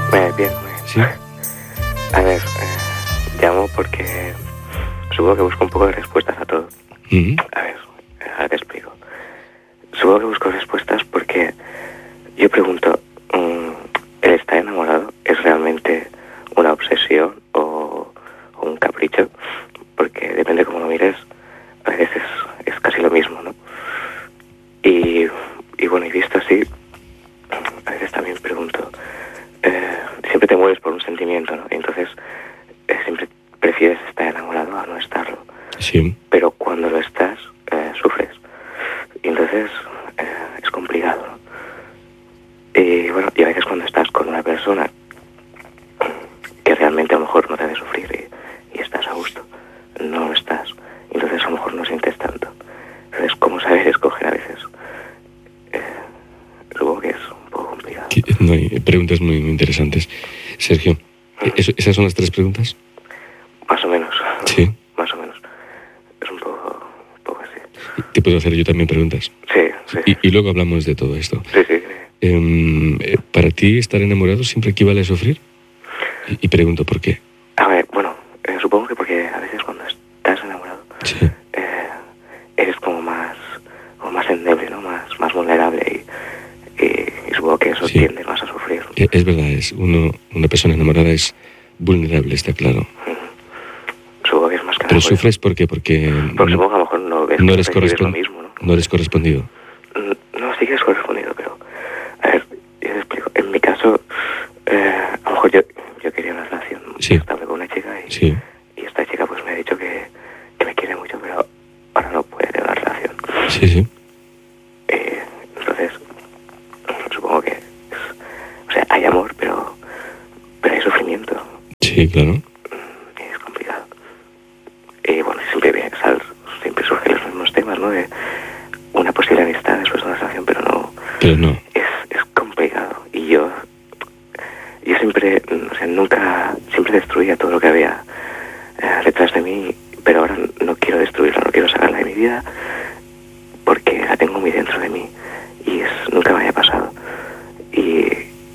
Bien. ¿Sí? A ver, llamo porque supongo que busco un poco de respuestas a todo. A ver, ahora te explico. Supongo que busco respuestas porque yo pregunto, ¿el estar enamorado es realmente una obsesión o un capricho? Porque depende de cómo lo mires, a veces es casi lo mismo, ¿no? Y bueno, y visto así, a veces también pregunto, siempre te mueves por un sentimiento, ¿no? Y entonces siempre prefieres estar enamorado a no estarlo. Sí. Pero cuando lo estás, sufres. Y entonces es complicado, ¿no? Y bueno, y a veces cuando estás con una persona que realmente a lo mejor no te hace sufrir y estás a gusto, no lo estás. Y entonces a lo mejor no sientes tanto. Entonces, ¿cómo saber escoger a veces? Supongo que es un poco complicado. No, hay preguntas muy interesantes. Sergio, ¿esas son las 3 preguntas? Más o menos. Sí. Más o menos. Es un poco así. ¿Te puedo hacer yo también preguntas? Sí. Y luego hablamos de todo esto. Sí. ¿Para ti estar enamorado siempre equivale a sufrir? Y pregunto por qué. A ver, bueno, supongo que porque a veces cuando estás enamorado, Sí. eres como más endeble, ¿no? Más vulnerable y supongo que eso Sí. tiende más a sufrir. Es verdad, una persona enamorada es vulnerable, está claro. Supongo que es más que nada. Pero sufres ¿por qué? Porque supongo que a lo mejor no ves no que eres recibes lo mismo, ¿no? no eres correspondido. No, sí que es correspondido, pero a ver, yo te explico. En mi caso, a lo mejor yo quería una relación estable con una chica y esta chica pues me ha dicho que me quiere mucho, pero ahora no puede tener una relación. Sí. Entonces, supongo que hay amor, pero hay sufrimiento. Sí, claro. Es complicado. Y bueno, siempre surgen los mismos temas, ¿no? De una posible amistad después de una relación, pero no. Es complicado. Y yo siempre, siempre destruía todo lo que había detrás de mí, pero ahora no quiero destruirla, no quiero sacarla de mi vida, porque la tengo muy dentro de mí y nunca me haya pasado. Y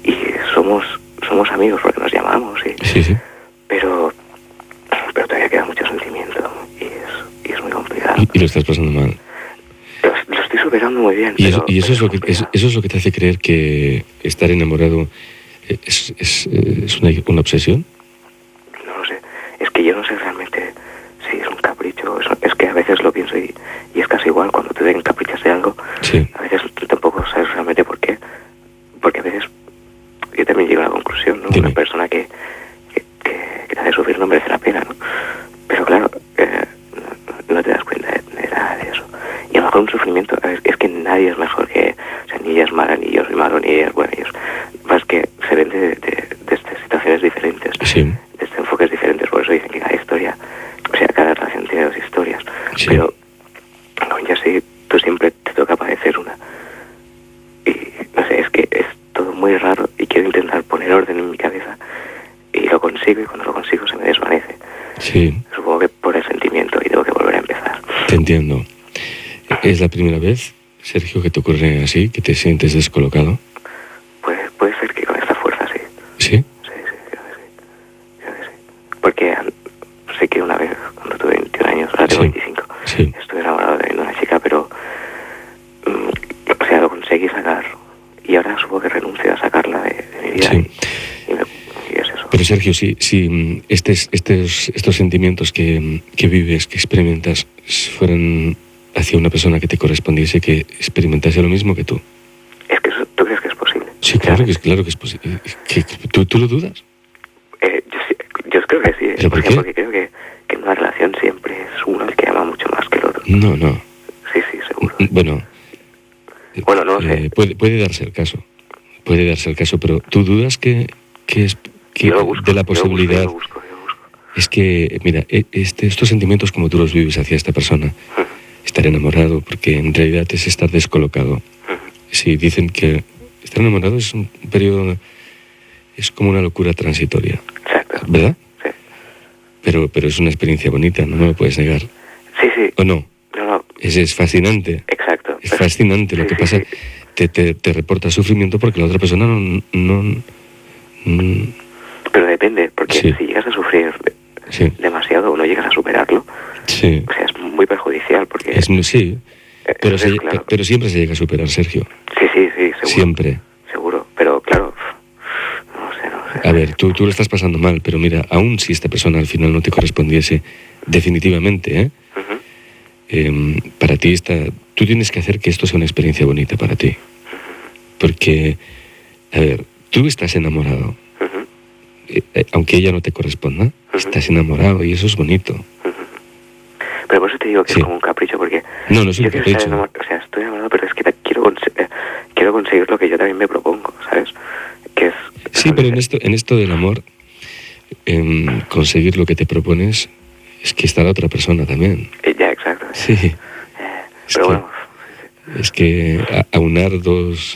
somos amigos porque nos llamamos, sí. Pero todavía queda mucho sentimiento y es muy complicado. Y lo estás pasando mal. Lo estoy superando muy bien. Y eso es lo que te hace creer que estar enamorado es una obsesión. No lo sé. Es que yo no sé realmente si es un capricho. Es que a veces lo pienso y es casi igual cuando te encaprichas de algo. Sí. A veces tú tampoco sabes realmente por qué. Porque a veces yo también llego a la conclusión, ¿no? Dime. Una persona que te hace sufrir no merece la pena, ¿no? Pero claro, no te das cuenta de nada de eso. Y a lo mejor un sufrimiento, es que nadie es mejor que... O sea, ni ella es mala, ni yo soy malo, ni ella es buena. Más que se ven de estas situaciones diferentes, Sí. de enfoques diferentes. Por eso dicen que cada historia, cada relación tiene 2 historias. Sí. Pero, ya sé, tú siempre te toca padecer una. Y, no sé, es que es todo muy raro y quiero intentar poner orden en mi cabeza y lo consigo, y cuando lo consigo se me desvanece. Sí. Supongo que por el sentimiento y tengo que volver a empezar. Te entiendo. ¿Es la primera vez, Sergio, que te ocurre así, que te sientes descolocado? Pues puede ser que con esta fuerza sí. ¿Sí? Sí, creo que sí. Porque sé que una vez, cuando tuve 21 años, ahora tengo 25, estuve enamorado de una chica, pero lo conseguí sacar. Y ahora supongo que renuncio a sacarla de mi vida. Sí. Y es eso. Pero Sergio, si estos sentimientos que vives, que experimentas, fueran hacia una persona que te correspondiese, que experimentase lo mismo que tú. Es que ¿tú crees que es posible? Sí, claro que es posible. ¿Tú lo dudas? Yo creo que sí. ¿Pero por qué? Porque creo que en una relación siempre es uno el que ama mucho más que el otro. No. Sí, seguro. Bueno, no lo sé. Puede darse el caso. Pero ¿tú dudas que de la posibilidad? Yo lo busco. Es que, mira, estos sentimientos como tú los vives hacia esta persona, estar enamorado, porque en realidad es estar descolocado. Sí, dicen que estar enamorado es un periodo, es como una locura transitoria. Exacto. ¿Verdad? Sí. Pero es una experiencia bonita, no me lo puedes negar. Sí. ¿O no? No. Es fascinante. Exacto. Es fascinante. Lo que pasa, te reporta sufrimiento porque la otra persona no Pero depende, porque si llegas a sufrir demasiado o no llegas a superarlo, o sea, es muy perjudicial, porque... Pero siempre se llega a superar, Sergio. Sí, seguro. Siempre. Seguro, pero claro, no sé. A ver, tú lo estás pasando mal, pero mira, aún si esta persona al final no te correspondiese definitivamente, para ti tú tienes que hacer que esto sea una experiencia bonita para ti. Porque, a ver, tú estás enamorado. Aunque ella no te corresponda, estás enamorado y eso es bonito. Pero por eso te digo que es como un capricho, porque... No es un capricho. Estoy enamorado, pero es que quiero conseguir lo que yo también me propongo, ¿sabes? Que es... Sí, pero en esto del amor, conseguir lo que te propones, es que está la otra persona también. Ya, exacto. Sí. Es que aunar dos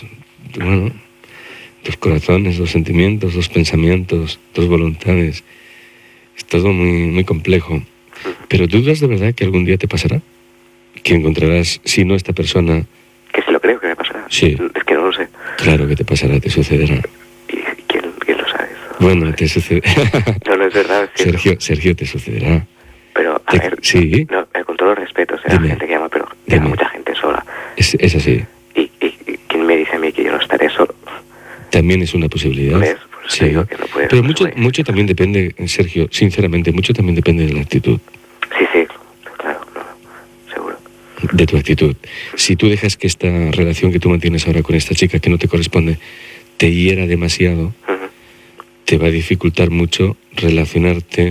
corazones, dos sentimientos, dos pensamientos, dos voluntades, es todo muy, muy complejo. ¿Pero dudas de verdad que algún día te pasará? ¿Que encontrarás, si no esta persona? Que sí lo creo que me pasará. Sí. Es que no lo sé. Claro que te pasará, te sucederá. ¿Y quién lo sabe? Bueno, te sucederá. No es verdad. Sergio, te sucederá. Pero, a ver, sí. No, con todo el respeto, hay gente que llama, pero llama mucha gente sola. Es así. ¿Y quién me dice a mí que yo no estaré solo? También es una posibilidad. ¿Ves? Pues sí. Digo que no puede, pero mucho también depende, Sergio, sinceramente, mucho también depende de la actitud. Sí, claro, seguro. De tu actitud. Si tú dejas que esta relación que tú mantienes ahora con esta chica que no te corresponde te hiera demasiado, te va a dificultar mucho relacionarte.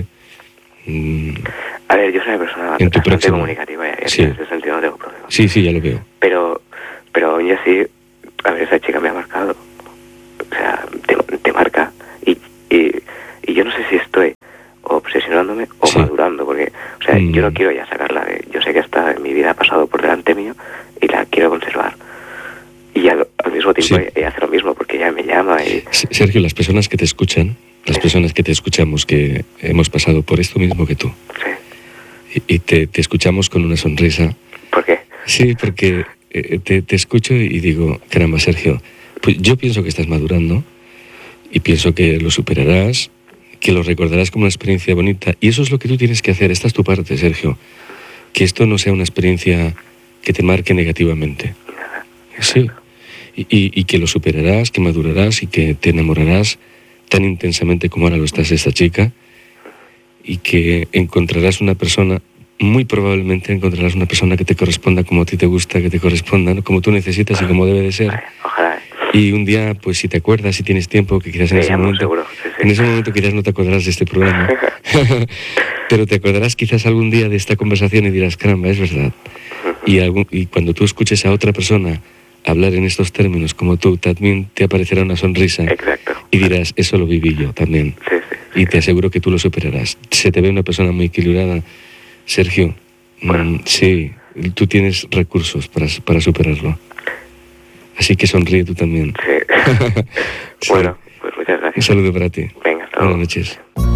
A ver, yo soy una persona bastante comunicativa, en ese sentido no tengo problemas. Sí, ya lo veo. Pero aún así, a ver, esa chica me ha marcado. O sea, te marca. Y yo no sé si estoy obsesionándome o madurando, porque, o sea, yo no quiero ya sacarla yo sé que está en mi vida, ha pasado por delante mío y la quiero conservar. Y al mismo tiempo ella hace lo mismo, porque ella me llama y... Sergio, las personas que te escuchan, las personas que te escuchamos, que hemos pasado por esto mismo que tú, y te escuchamos con una sonrisa. ¿Por qué? Sí, porque te escucho y digo, caramba, Sergio, pues yo pienso que estás madurando y pienso que lo superarás, que lo recordarás como una experiencia bonita, y eso es lo que tú tienes que hacer. Esta es tu parte, Sergio, que esto no sea una experiencia que te marque negativamente. Sí, y que lo superarás, que madurarás y que te enamorarás tan intensamente como ahora lo estás de esta chica, y que encontrarás una persona, muy probablemente encontrarás una persona que te corresponda como a ti te gusta que te corresponda, ¿no? Como tú necesitas y como debe de ser. Ojalá. Y un día, pues si te acuerdas, si tienes tiempo, que quizás en ese momento... Seguro. En ese momento quizás no te acordarás de este programa, pero te acordarás quizás algún día de esta conversación y dirás, caramba, es verdad. Y cuando tú escuches a otra persona hablar en estos términos como tú, también te aparecerá una sonrisa. Exacto. Y dirás, eso lo viví yo también. Y te aseguro que tú lo superarás. Se te ve una persona muy equilibrada, Sergio. Sí, tú tienes recursos para superarlo. Así que sonríe tú también. Sí. Bueno, pues muchas gracias. Un saludo para ti. Venga, hasta luego. Buenas noches.